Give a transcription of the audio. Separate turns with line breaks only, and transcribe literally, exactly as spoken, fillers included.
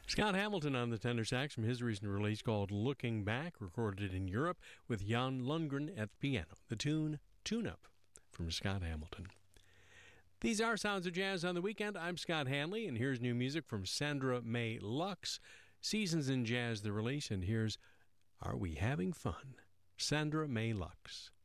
Scott Hamilton on the tenor sax from his recent release called Looking Back, recorded in Europe with Jan Lundgren at the piano. The tune, Tune Up, from Scott Hamilton. These are Sounds of Jazz on the Weekend. I'm Scott Hanley, and here's new music from Sandra May Lux. Seasons in Jazz, the release, and here's Are We Having Fun? Sandra May Lux.